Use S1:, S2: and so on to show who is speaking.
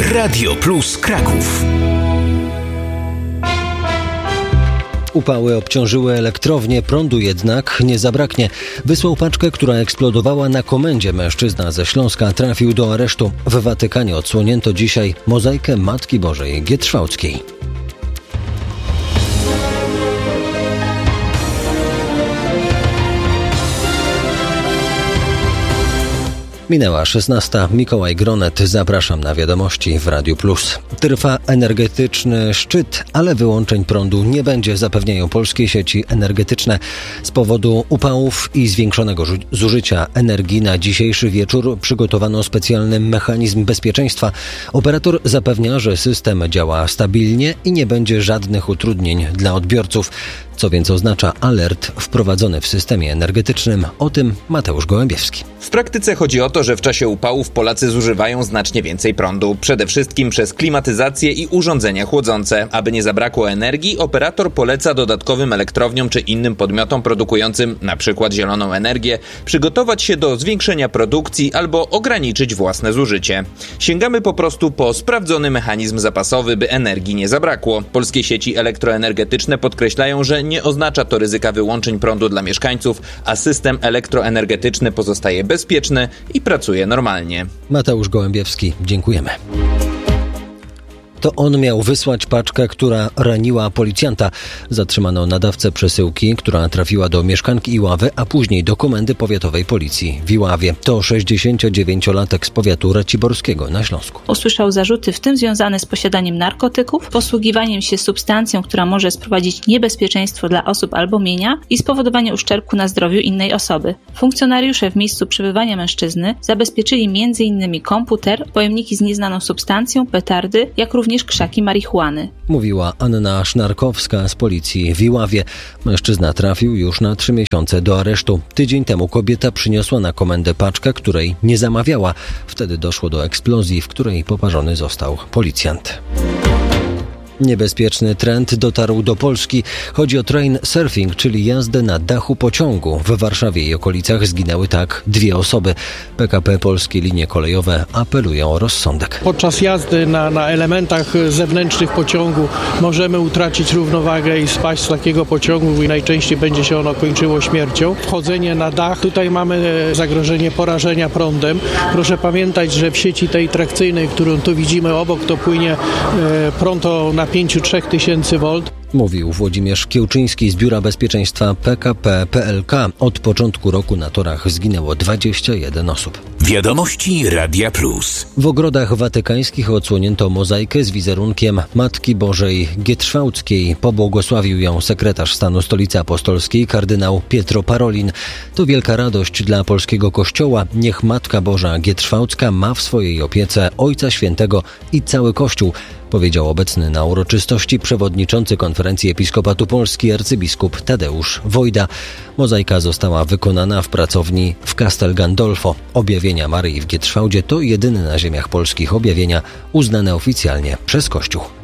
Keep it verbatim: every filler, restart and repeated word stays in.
S1: Radio Plus Kraków.
S2: Upały obciążyły elektrownię, prądu jednak nie zabraknie. Wysłał paczkę, która eksplodowała na komendzie. Mężczyzna ze Śląska trafił do aresztu. W Watykanie odsłonięto dzisiaj mozaikę Matki Bożej Gietrzwałckiej. Minęła szesnasta. Mikołaj Gronet. Zapraszam na wiadomości w Radiu Plus. Trwa energetyczny szczyt, ale wyłączeń prądu nie będzie, zapewniają polskie sieci energetyczne. Z powodu upałów i zwiększonego żu- zużycia energii na dzisiejszy wieczór przygotowano specjalny mechanizm bezpieczeństwa. Operator zapewnia, że system działa stabilnie i nie będzie żadnych utrudnień dla odbiorców. Co więc oznacza alert wprowadzony w systemie energetycznym. O tym Mateusz Gołębiewski.
S3: W praktyce chodzi o to, że w czasie upałów Polacy zużywają znacznie więcej prądu. Przede wszystkim przez klimatyzację i urządzenia chłodzące. Aby nie zabrakło energii, operator poleca dodatkowym elektrowniom czy innym podmiotom produkującym np. zieloną energię przygotować się do zwiększenia produkcji albo ograniczyć własne zużycie. Sięgamy po prostu po sprawdzony mechanizm zapasowy, by energii nie zabrakło. Polskie sieci elektroenergetyczne podkreślają, że nie oznacza to ryzyka wyłączeń prądu dla mieszkańców, a system elektroenergetyczny pozostaje bezpieczny i pracuje normalnie.
S2: Mateusz Gołębiewski, dziękujemy. To on miał wysłać paczkę, która raniła policjanta. Zatrzymano nadawcę przesyłki, która trafiła do mieszkanki Iławy, a później do Komendy Powiatowej Policji w Iławie. To sześćdziesięciodziewięciolatek z powiatu raciborskiego na Śląsku.
S4: Usłyszał zarzuty, w tym związane z posiadaniem narkotyków, posługiwaniem się substancją, która może sprowadzić niebezpieczeństwo dla osób albo mienia i spowodowanie uszczerbku na zdrowiu innej osoby. Funkcjonariusze w miejscu przebywania mężczyzny zabezpieczyli między innymi komputer, pojemniki z nieznaną substancją, petardy, jak również również krzaki marihuany.
S2: Mówiła Anna Sznarkowska z policji w Iławie. Mężczyzna trafił już na trzy miesiące do aresztu. Tydzień temu kobieta przyniosła na komendę paczkę, której nie zamawiała. Wtedy doszło do eksplozji, w której poparzony został policjant. Niebezpieczny trend dotarł do Polski. Chodzi o train surfing, czyli jazdę na dachu pociągu. W Warszawie i okolicach zginęły tak dwie osoby. P K P Polskie Linie Kolejowe apelują o rozsądek.
S5: Podczas jazdy na, na elementach zewnętrznych pociągu możemy utracić równowagę i spaść z takiego pociągu i najczęściej będzie się ono kończyło śmiercią. Wchodzenie na dach, tutaj mamy zagrożenie porażenia prądem. Proszę pamiętać, że w sieci tej trakcyjnej, którą tu widzimy obok, to płynie e, prąd o napięciu trzech tysięcy wolt.
S2: Mówił Włodzimierz Kiełczyński z Biura Bezpieczeństwa P K P P L K. Od początku roku na torach zginęło dwadzieścia jeden osób.
S1: Wiadomości Radia Plus.
S2: W ogrodach watykańskich odsłonięto mozaikę z wizerunkiem Matki Bożej Gietrzwałckiej. Pobłogosławił ją sekretarz stanu Stolicy Apostolskiej kardynał Pietro Parolin. To wielka radość dla polskiego Kościoła. Niech Matka Boża Gietrzwałcka ma w swojej opiece Ojca Świętego i cały Kościół, powiedział obecny na uroczystości przewodniczący Konferencji Episkopatu Polski arcybiskup Tadeusz Wojda. Mozaika została wykonana w pracowni w Castel Gandolfo. Objawienia Maryi w Gietrzwałdzie to jedyne na ziemiach polskich objawienia uznane oficjalnie przez Kościół.